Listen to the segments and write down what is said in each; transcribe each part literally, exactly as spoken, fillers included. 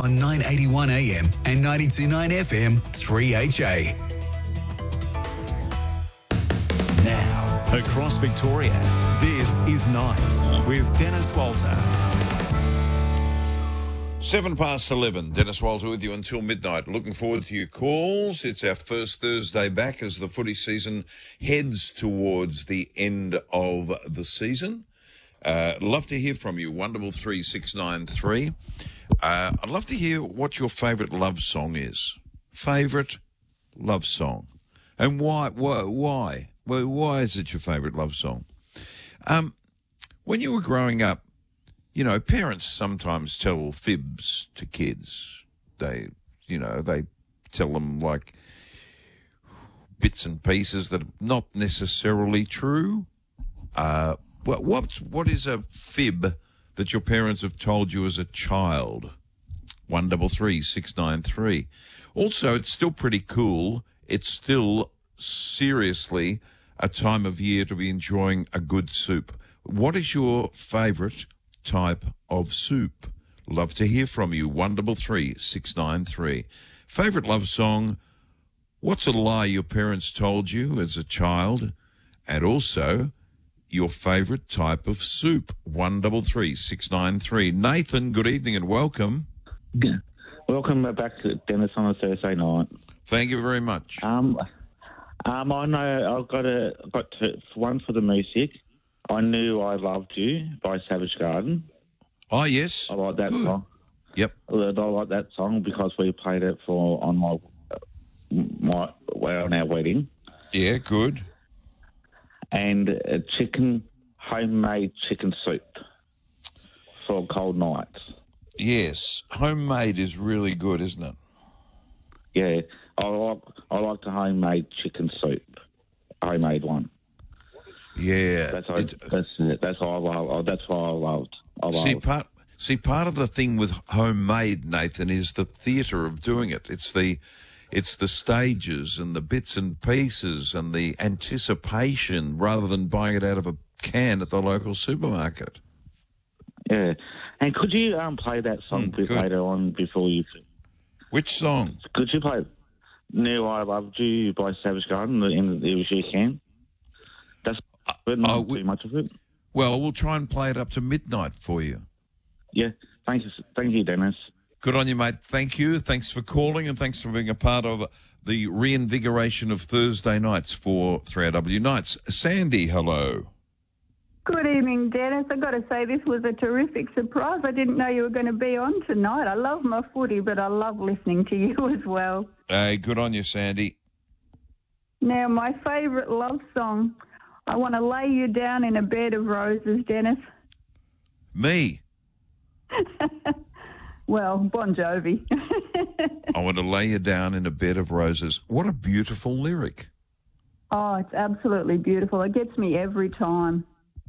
on nine eighty-one A M and ninety-two point nine F M three H A. Now, across Victoria, this is Nights with Dennis Walter. Seven past eleven. Dennis Walter with you until midnight. Looking forward to your calls. It's our first Thursday back as the footy season heads towards the end of the season. Uh, love to hear from you. one double three six nine three. Uh, I'd love to hear what your favourite love song is. Favourite love song, and why? Why? Why? Why, why is it your favourite love song? Um, when you were growing up, you know, parents sometimes tell fibs to kids. They, you know, they tell them like bits and pieces that are not necessarily true. Uh, what what what is a fib that your parents have told you as a child? One double three six nine three. Also, it's still pretty cool. It's still seriously a time of year to be enjoying a good soup. What is your favourite type of soup? Love to hear from you. One double three six nine three. Favorite love song? What's a lie your parents told you as a child? And also your favorite type of soup. One double three six nine three. Nathan, good evening and welcome. Yeah. Welcome back to Dennis on a Thursday night. Thank you very much. Um, um, I know I've got a got to, one for the music. I Knew I Loved You by Savage Garden. Oh, yes. I like that Good. song. Yep. I like that song because we played it for on my my well, on our wedding. Yeah, good. And a chicken, homemade chicken soup for cold nights. Yes, homemade is really good, isn't it? Yeah, I like I like the homemade chicken soup, homemade one. Yeah, That's what, it, that's it. That's what I love. That's what I loved. I loved. see part. See, part of the thing with homemade, Nathan, is the theatre of doing it. It's the, it's the stages and the bits and pieces and the anticipation, rather than buying it out of a can at the local supermarket. Yeah, and could you um play that song Mm, bit good. later on before you? Which song? Could you play "Knew I Loved You" by Savage Garden? And if you can, that's but not oh, we- too much of it. Well, we'll try and play it up to midnight for you. Yeah, thank you, thank you, Dennis. Good on you, mate. Thank you. Thanks for calling and thanks for being a part of the reinvigoration of Thursday nights for three R W Nights. Sandy, hello. Good evening, Dennis. I've got to say this was a terrific surprise. I didn't know you were going to be on tonight. I love my footy, but I love listening to you as well. Hey, good on you, Sandy. Now, my favourite love song, I Want to Lay You Down in a Bed of Roses, Dennis. Me. Well, Bon Jovi. I want to lay you down in a bed of roses. What a beautiful lyric. Oh, it's absolutely beautiful. It gets me every time.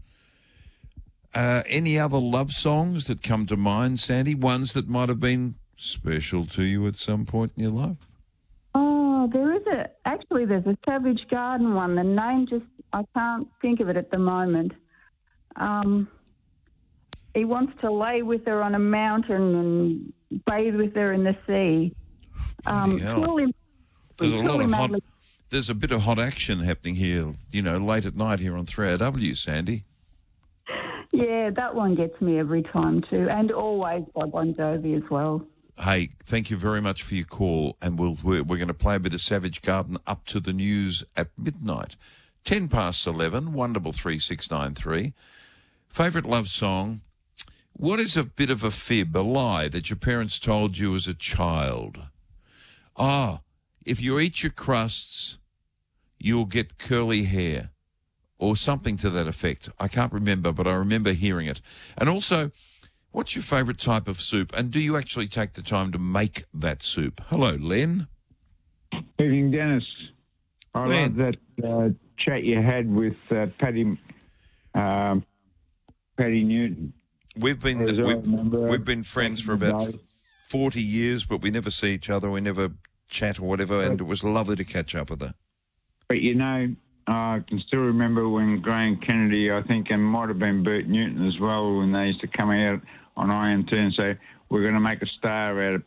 Uh, any other love songs that come to mind, Sandy? Ones that might have been special to you at some point in your life? Oh, there is a, actually there's a Savage Garden one. The name just, I can't think of it at the moment. Um, he wants to lay with her on a mountain and bathe with her in the sea. Um, Bloody hell. truly, There's a lot truly of hot, madly- there's a bit of hot action happening here, you know, late at night here on three R W, Sandy. Yeah, that one gets me every time too, and Always by Bon Jovi as well. Hey, thank you very much for your call, and we'll, we're, we're going to play a bit of Savage Garden up to the news at midnight. Ten past eleven, one double three six nine three. Favourite love song? What is a bit of a fib, a lie that your parents told you as a child? Ah, if you eat your crusts, you'll get curly hair. Or something to that effect. I can't remember, but I remember hearing it. And also, what's your favourite type of soup? And do you actually take the time to make that soup? Hello, Len. Evening, Dennis. I Len. love that uh, chat you had with uh, Paddy um, Paddy Newton. We've been As I we've, remember, we've been friends for about day. forty years, but we never see each other. We never chat or whatever, and it was lovely to catch up with her. But, you know, I can still remember when Graham Kennedy, I think, and might have been Bert Newton as well, when they used to come out on I N T and say, we're going to make a star out of